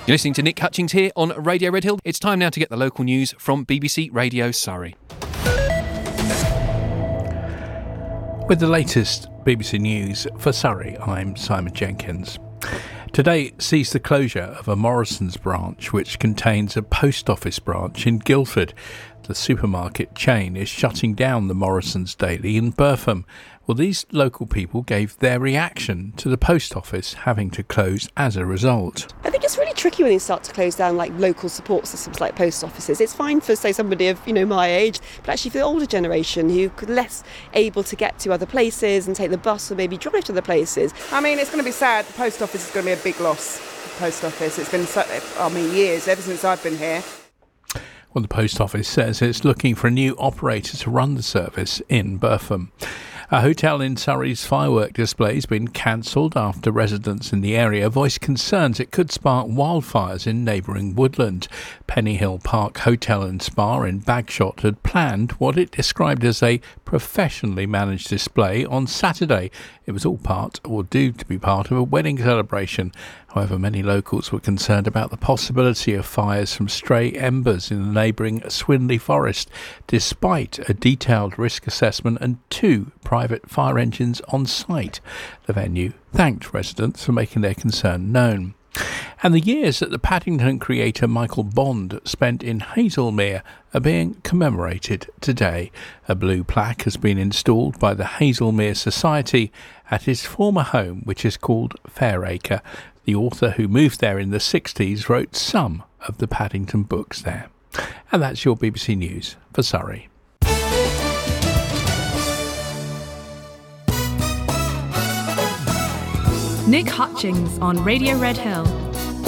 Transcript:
You're listening to Nick Hutchings here on Radio Red Hill. It's time now to get the local news from BBC Radio Surrey. With the latest BBC News for Surrey, I'm Simon Jenkins. Today sees the closure of a Morrison's branch which contains a post office branch in Guildford. The supermarket chain is shutting down the Morrison's Daily in Burpham. Well, these local people gave their reaction to the post office having to close as a result. I think it's really tricky when you start to close down like local support systems like post offices. It's fine for, say, somebody of my age, but actually for the older generation who could less able to get to other places and take the bus or maybe drive to other places. I mean, it's going to be sad. The post office is going to be a big loss. The post office. It's been years, ever since I've been here. Well, the post office says it's looking for a new operator to run the service in Burpham. A hotel in Surrey's firework display has been cancelled after residents in the area voiced concerns it could spark wildfires in neighbouring woodland. Pennyhill Park Hotel and Spa in Bagshot had planned what it described as a professionally managed display on Saturday. It was all part, or due to be part, of a wedding celebration. However, many locals were concerned about the possibility of fires from stray embers in the neighbouring Swinley Forest, despite a detailed risk assessment and 2 private fire engines on site. The venue thanked residents for making their concern known. And the years that the Paddington creator Michael Bond spent in Hazelmere are being commemorated today. A blue plaque has been installed by the Hazelmere Society at his former home, which is called Fairacre. The author, who moved there in the 60s, wrote some of the Paddington books there. And that's your BBC News for Surrey. Nick Hutchings on Radio Red Hill.